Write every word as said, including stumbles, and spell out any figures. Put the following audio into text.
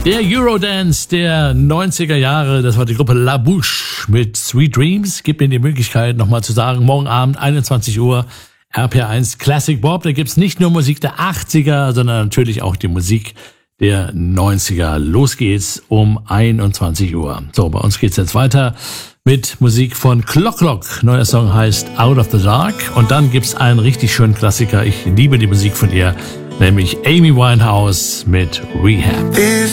Der Eurodance der neunziger Jahre, das war die Gruppe La Bouche mit Sweet Dreams. Gibt mir die Möglichkeit, nochmal zu sagen, morgen Abend, einundzwanzig Uhr, R P R eins Classic Bob. Da gibt's nicht nur Musik der achtziger, sondern natürlich auch die Musik der neunziger. Los geht's um einundzwanzig Uhr. So, bei uns geht's jetzt weiter mit Musik von Clock Clock. Neuer Song heißt Out of the Dark. Und dann gibt's einen richtig schönen Klassiker. Ich liebe die Musik von ihr, nämlich Amy Winehouse mit Rehab. Is